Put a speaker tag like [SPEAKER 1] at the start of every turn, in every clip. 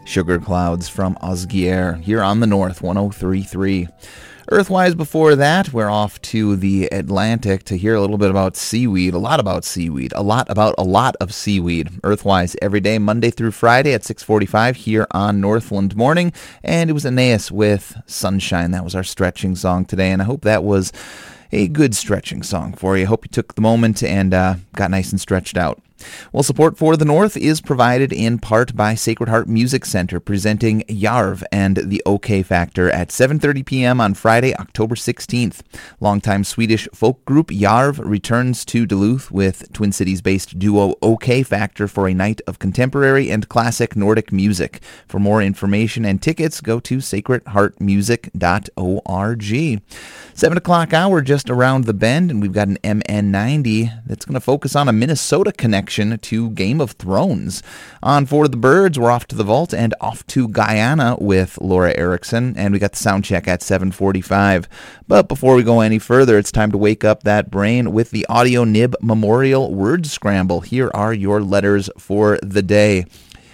[SPEAKER 1] Sugar Clouds from Osgier here on the North 103.3. Earthwise before that, we're off to the Atlantic to hear a little bit about seaweed, a lot about seaweed, a lot of seaweed. Earthwise every day, Monday through Friday at 6:45 here on Northland Morning. And it was Aeneas with Sunshine. That was our stretching song today, and I hope that was a good stretching song for you. Hope you took the moment and got nice and stretched out. Well, support for the North is provided in part by Sacred Heart Music Center, presenting Jarv and the OK Factor at 7:30 p.m. on Friday, October 16th. Longtime Swedish folk group Jarv returns to Duluth with Twin Cities-based duo OK Factor for a night of contemporary and classic Nordic music. For more information and tickets, go to sacredheartmusic.org. 7 o'clock hour just around the bend, and we've got an MN90 that's going to focus on a Minnesota connection to Game of Thrones. On For the Birds, we're off to the vault and off to Guyana with Laura Erickson, and we got the sound check at 7:45. But before we go any further, it's time to wake up that brain with the Audio Nib Memorial Word Scramble. Here are your letters for the day.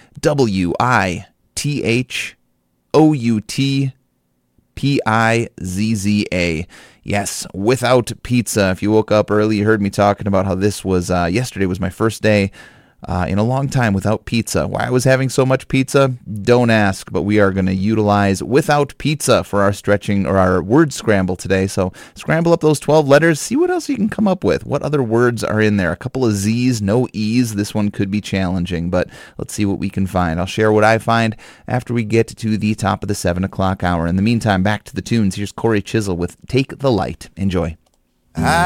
[SPEAKER 1] WITHOUTPIZZA. Yes, without pizza. If you woke up early, you heard me talking about how this was, yesterday was my first day in a long time without pizza. Why I was having so much pizza, don't ask, but we are going to utilize without pizza for our stretching or our word scramble today. So scramble up those 12 letters, see what else you can come up with. What other words are in there? A couple of Z's, no E's. This one could be challenging, but let's see what we can find. I'll share what I find after we get to the top of the 7 o'clock hour. In the meantime, back to the tunes. Here's Corey Chisel with Take the Light. Enjoy.